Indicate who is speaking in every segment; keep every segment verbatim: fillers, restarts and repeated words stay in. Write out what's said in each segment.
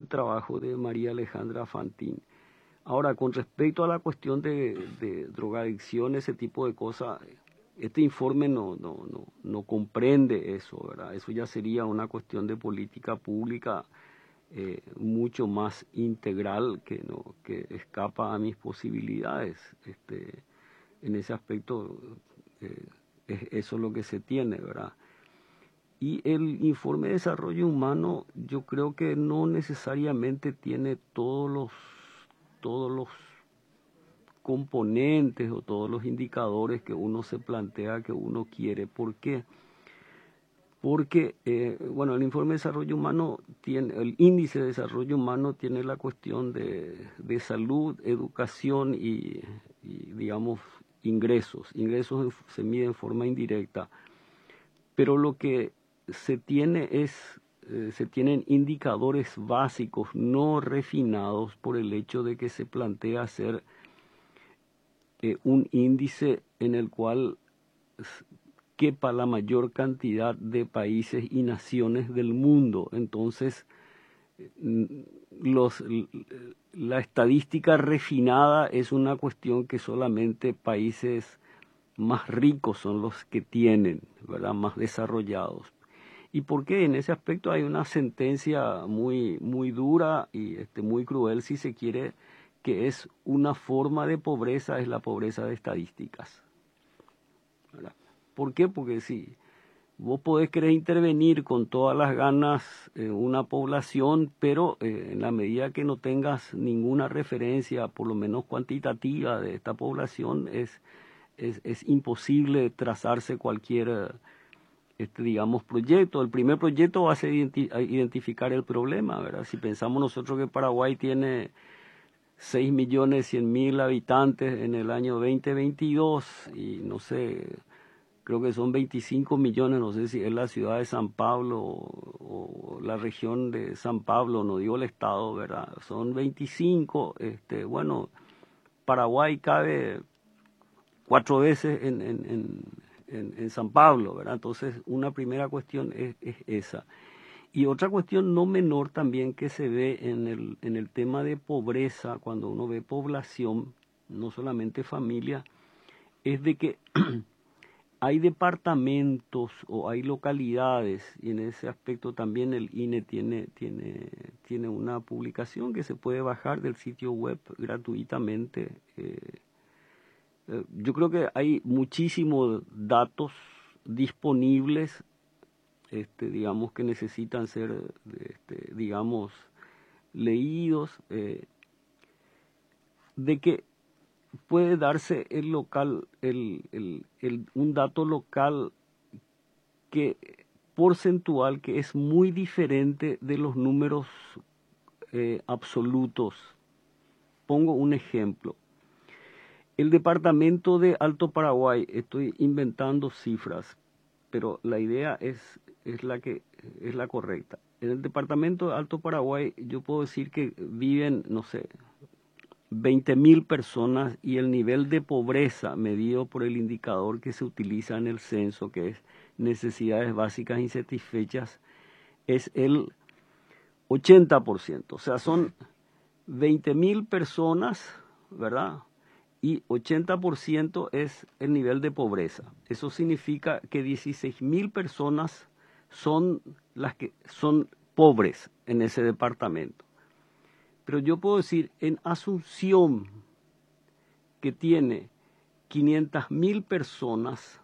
Speaker 1: trabajo de María Alejandra Fantín. Ahora, con respecto a la cuestión de, de drogadicción, ese tipo de cosas, este informe no, no, no, no comprende eso, ¿verdad? Eso ya sería una cuestión de política pública eh, mucho más integral que, no, que escapa a mis posibilidades. Este, en ese aspecto, eh, es, eso es lo que se tiene, ¿verdad? Y el informe de desarrollo humano, yo creo que no necesariamente tiene todos los, todos los componentes o todos los indicadores que uno se plantea que uno quiere. ¿Por qué? Porque, eh, bueno, el informe de desarrollo humano tiene, el índice de desarrollo humano tiene la cuestión de, de salud, educación y, y, digamos, ingresos. Ingresos se miden en forma indirecta. Pero lo que se tiene es, eh, se tienen indicadores básicos no refinados por el hecho de que se plantea hacer eh, un índice en el cual quepa la mayor cantidad de países y naciones del mundo. Entonces, los, la estadística refinada es una cuestión que solamente países más ricos son los que tienen, ¿verdad? Más desarrollados. ¿Y por qué? En ese aspecto hay una sentencia muy, muy dura y este, muy cruel, si se quiere, que es una forma de pobreza, es la pobreza de estadísticas, ¿verdad? ¿Por qué? Porque si vos podés querer intervenir con todas las ganas en una población, pero eh, en la medida que no tengas ninguna referencia, por lo menos cuantitativa, de esta población, es, es, es imposible trazarse cualquier, este, digamos, proyecto. El primer proyecto va a ser identi identificar el problema, ¿verdad? Si pensamos nosotros que Paraguay tiene seis millones cien mil habitantes en el año veinte veintidós y no sé, creo que son veinticinco millones, no sé si es la ciudad de San Pablo o, o la región de San Pablo, no digo el estado, ¿verdad? Son veinticinco, este, bueno, Paraguay cabe cuatro veces en, en, en, en, en San Pablo, ¿verdad? Entonces, una primera cuestión es, es esa. Y otra cuestión no menor también que se ve en el, en el tema de pobreza, cuando uno ve población, no solamente familia, es de que hay departamentos o hay localidades, y en ese aspecto también el I N E tiene, tiene, tiene una publicación que se puede bajar del sitio web gratuitamente. Eh, eh, yo creo que hay muchísimos datos disponibles, este, digamos, que necesitan ser, este, digamos, leídos, eh, de que puede darse el local, el, el, el, un dato local que porcentual que es muy diferente de los números eh, absolutos. Pongo un ejemplo. El departamento de Alto Paraguay, estoy inventando cifras, pero la idea es, es, la, que, es la correcta. En el departamento de Alto Paraguay yo puedo decir que viven, no sé, veinte mil personas y el nivel de pobreza medido por el indicador que se utiliza en el censo, que es necesidades básicas insatisfechas, es el ochenta por ciento. O sea, son veinte mil personas, ¿verdad? Y ochenta por ciento es el nivel de pobreza. Eso significa que dieciséis mil personas son las que son pobres en ese departamento. Pero yo puedo decir, en Asunción, que tiene quinientas mil personas,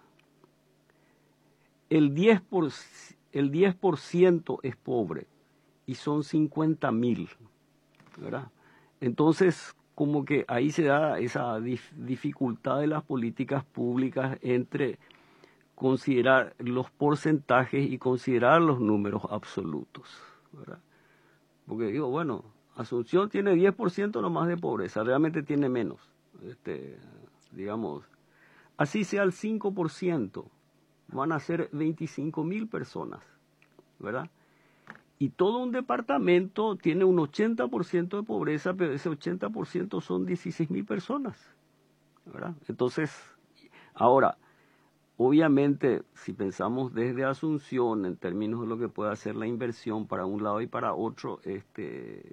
Speaker 1: el diez por ciento, el diez por ciento es pobre y son cincuenta mil, ¿verdad? Entonces, como que ahí se da esa dif dificultad de las políticas públicas entre considerar los porcentajes y considerar los números absolutos, ¿verdad? Porque digo, bueno, Asunción tiene diez por ciento nomás de pobreza, realmente tiene menos, este, digamos, así sea el cinco por ciento, van a ser veinticinco mil personas, ¿verdad? Y todo un departamento tiene un ochenta por ciento de pobreza, pero ese ochenta por ciento son dieciséis mil personas, ¿verdad? Entonces, ahora, obviamente, si pensamos desde Asunción, en términos de lo que puede hacer la inversión para un lado y para otro, este,